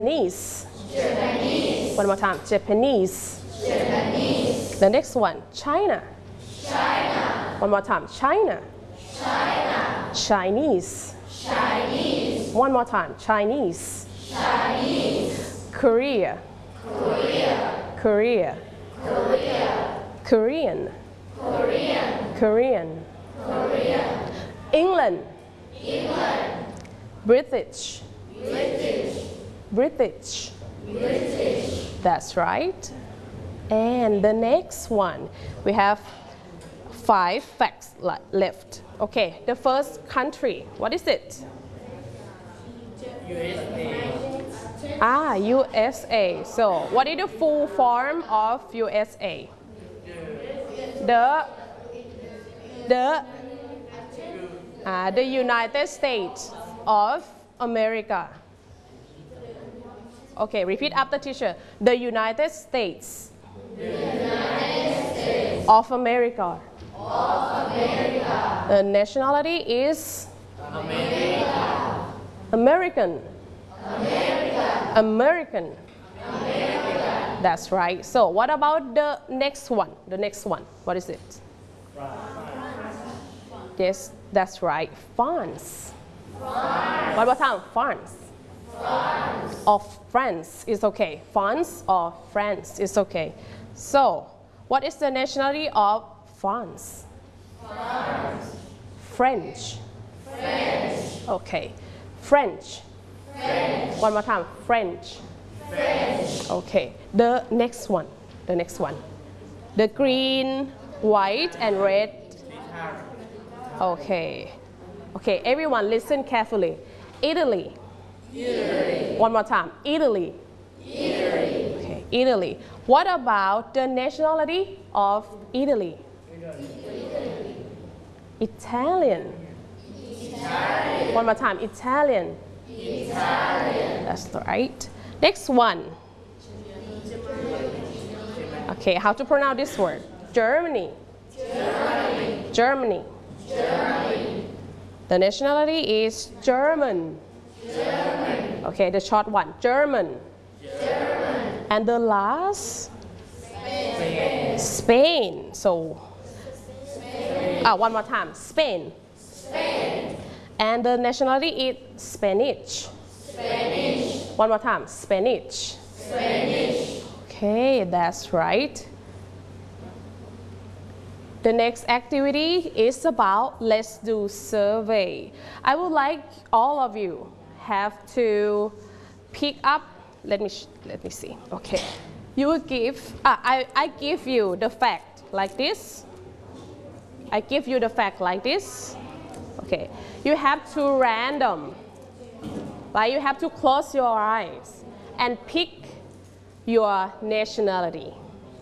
Japanese. Japanese. One more time. Japanese. Japanese. The next one. China. China. One more time. China. China. Chinese. Chinese. One more time. Chinese. Chinese. Korea. Korea. Korea. Korea. Korean. Korean. Korean. Korean. England. England. British. British. British. British. That's right. And the next one, we have 5 facts left. Okay, the first country, what is it? USA. USA. So, what is the full form of USA? The United States of America. Okay, repeat after teacher. The United States. The United States of America. Of America. The nationality is America. American. American. American. American. That's right. So what about the next one? The next one. What is it? France. Yes, that's right. France. France. One more time. France. France. Of France is okay. France or France is okay. So, what is the nationality of France? France. French. French. Okay. French. French. One more time. French. French. Okay. The next one. The next one. The green, white, and red. Okay. Okay. Everyone, listen carefully. Italy. Italy. One more time. Italy. Italy. Okay. Italy. What about the nationality of Italy? Italy. Italian. Italian. One more time. Italian. Italian. That's right. Next one. Okay, how to pronounce this word? Germany. Germany. Germany. Germany. The nationality is German. German. Okay, the short one. German. German. And the last? Spain. Spain. So, Spain. One more time. Spain. Spain. And the nationality is Spanish. Spanish. One more time. Spanish. Spanish. Okay, that's right. The next activity is about let's do survey. I would like all of you have to pick up. Let me see. Okay, you will give. I give you the fact like this. I give you the fact like this. Okay, you have to random. Like you have to close your eyes and pick your nationality.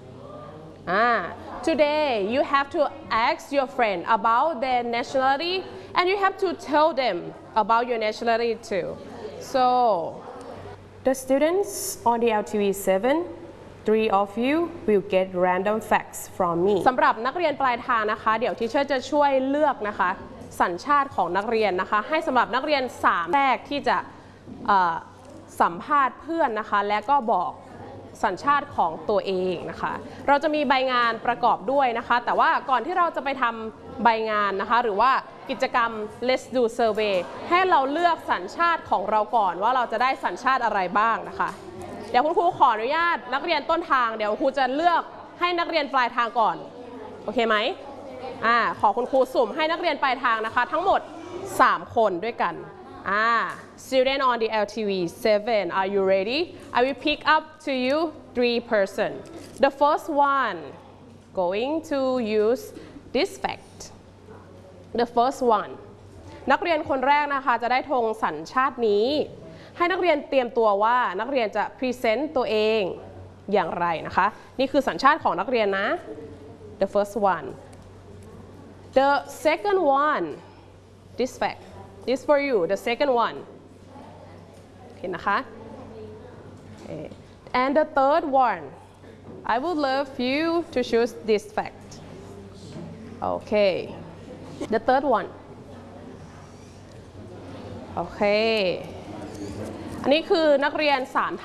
Today you have to ask your friend about their nationality and you have to tell them about your nationality too. So the students on the LTV 7, 3 of you will get random facts from me. สำหรับนักเรียนปลายทางนะคะเดี๋ยวทีเชอร์จะช่วยเลือกนะคะสัญชาติของนักเรียนนะคะให้สำหรับนักเรียน3แรกที่จะสัมภาษณ์เพื่อนนะคะและก็บอกสัญชาติของตัวเองนะคะเราจะมีใบงานประกอบด้วยนะคะแต่ว่าก่อนที่เราจะไปทำใบงานนะคะหรือว่ากิจกรรม Let's Do Survey ให้เราเลือกสัญชาติของเราก่อนว่าเราจะได้สัญชาติอะไรบ้างนะคะเดี๋ยวคุณครูขออนุญาตนักเรียนต้นทางเดี๋ยวครูจะเลือกให้นักเรียนปลายทางก่อนโอเคไหมขอคุณครูสุ่มให้นักเรียนปลายทางนะคะทั้งหมด3คนด้วยกันstudent on the LTV 7, are you ready? I will pick up to you 3 persons. The first one going to use this fact. The first one นักเรียนคนแรกนะคะจะได้ธงสัญชาตินี้ให้นักเรียนเตรียมตัวว่านักเรียนจะพรีเซนต์ตัวเองอย่างไรนะคะนี่คือสัญชาติของนักเรียนนะ The first one. The second one, this fact. This for you, the second one. Okay,นะคะ okay. And the third one, I would love you to choose this fact. Okay. The third one. Okay. อันนี้คือนักเรียน3